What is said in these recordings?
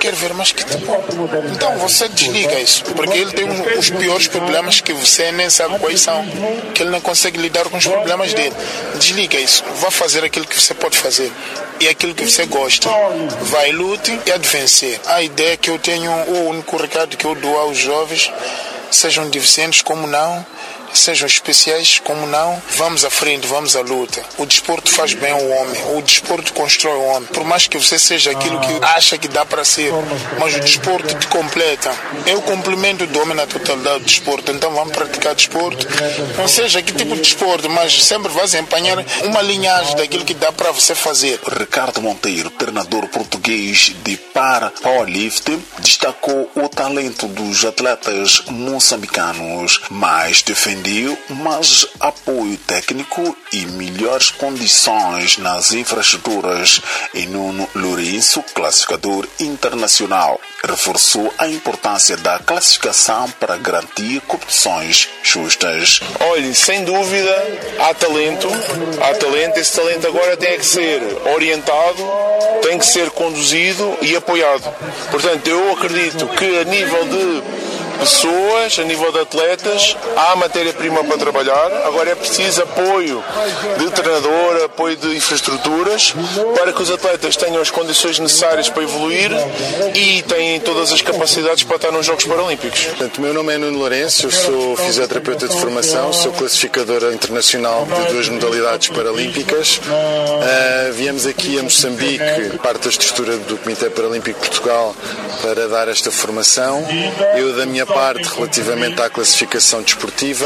quer ver, mas que tipo... Então você desliga isso, porque ele tem os piores problemas que você nem sabe quais são, que ele não consegue lidar com os problemas dele. Desliga isso, vá fazer aquilo que você pode fazer e aquilo que você gosta. Vai, lute e há de vencer. A ideia que eu tenho, o único recado que eu dou aos jovens, sejam deficientes como não, sejam especiais como não, vamos à frente, vamos à luta. O desporto faz bem ao homem, o desporto constrói o homem. Por mais que você seja aquilo que acha que dá para ser, mas o desporto te completa. É o complemento do homem na totalidade do desporto. Então vamos praticar desporto, não seja que tipo de desporto, mas sempre vais empenhar uma linhagem daquilo que dá para você fazer. Ricardo Monteiro, treinador português de para-powerlifting, destacou o talento dos atletas moçambicanos, mas defendeu mais apoio técnico e melhores condições nas infraestruturas. E Nuno Lourenço, classificador internacional, reforçou a importância da classificação para garantir competições justas. Olhe, sem dúvida, há talento, esse talento agora tem que ser orientado, tem que ser conduzido e apoiado. Portanto, eu acredito que a nível de pessoas, a nível de atletas, há matéria-prima para trabalhar. Agora é preciso apoio de treinador, apoio de infraestruturas, para que os atletas tenham as condições necessárias para evoluir e tenham todas as capacidades para estar nos Jogos Paralímpicos. Portanto, o meu nome é Nuno Lourenço, eu sou fisioterapeuta de formação, sou classificador internacional de 2 modalidades paralímpicas. Viemos aqui a Moçambique, parte da estrutura do Comitê Paralímpico de Portugal, para dar esta formação. Eu, da minha parte, relativamente à classificação desportiva,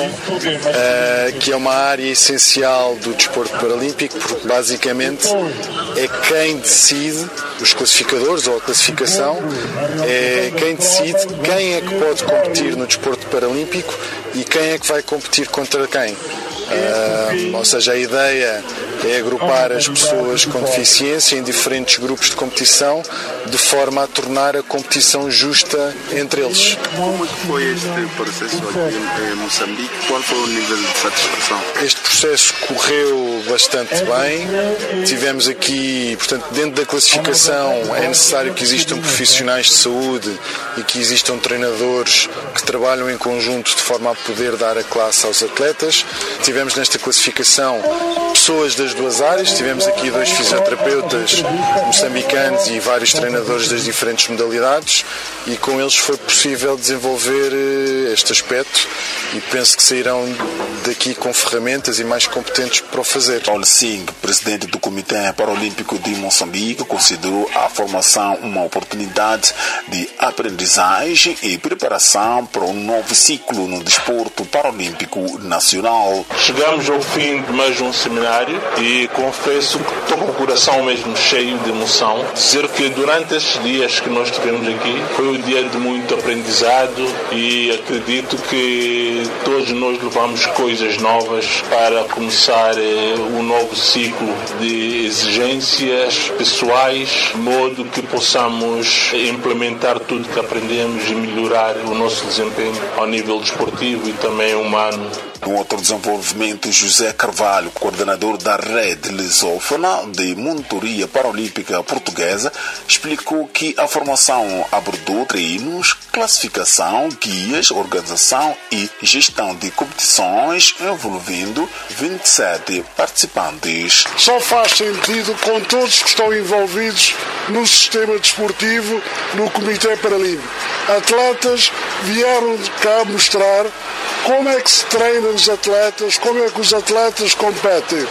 que é uma área essencial do desporto paralímpico, porque basicamente é quem decide, os classificadores ou a classificação, é quem decide quem é que pode competir no desporto paralímpico e quem é que vai competir contra quem. Ou seja, a ideia é agrupar as pessoas com deficiência em diferentes grupos de competição, de forma a tornar a competição justa entre eles. Como foi este processo aqui em Moçambique? Qual foi o nível de satisfação? Este processo correu bastante bem. Tivemos aqui, portanto, dentro da classificação é necessário que existam profissionais de saúde e que existam treinadores que trabalham em conjunto de forma a poder dar a classe aos atletas. Tivemos nesta classificação pessoas das duas áreas, tivemos aqui 2 fisioterapeutas moçambicanos e vários treinadores das diferentes modalidades, e com eles foi possível desenvolver este aspecto, e penso que sairão daqui com ferramentas e mais competentes para o fazer. Paulo Singh, presidente do Comitê Paralímpico de Moçambique, considerou a formação uma oportunidade de aprendizagem e preparação para um novo ciclo no desporto paralímpico nacional. Chegamos ao fim de mais um seminário e confesso que estou com o coração mesmo cheio de emoção. Dizer que durante estes dias que nós tivemos aqui foi um dia de muito aprendizado, e acredito que todos nós levamos coisas novas para começar um novo ciclo de exigências pessoais, de modo que possamos implementar tudo que aprendemos e melhorar o nosso desempenho ao nível desportivo e também humano. No outro desenvolvimento, José Carvalho, coordenador da Rede Lusófona de Monitoria Paralímpica Portuguesa, explicou que a formação abordou treinos, classificação, guias, organização e gestão de competições, envolvendo 27 participantes. Só faz sentido com todos que estão envolvidos no sistema desportivo, no Comitê Paralímpico. Atletas vieram cá mostrar como é que se treina os atletas, como é que os atletas competem.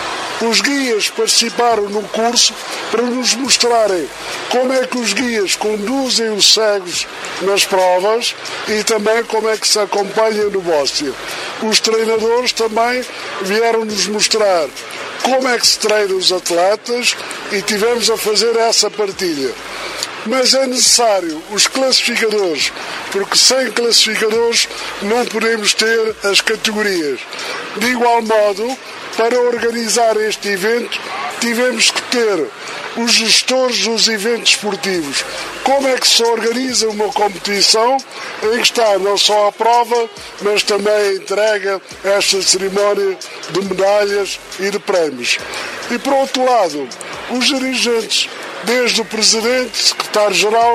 Os guias participaram num curso para nos mostrarem como é que os guias conduzem os cegos nas provas e também como é que se acompanha no bóstia. Os treinadores também vieram nos mostrar como é que se treinam os atletas e tivemos a fazer essa partilha. Mas é necessário os classificadores, porque sem classificadores não podemos ter as categorias. De igual modo, para organizar este evento, tivemos que ter os gestores dos eventos esportivos. Como é que se organiza uma competição em que está não só a prova, mas também a entrega, esta cerimónia de medalhas e de prémios. E, por outro lado, os dirigentes, desde o Presidente, Secretário-Geral,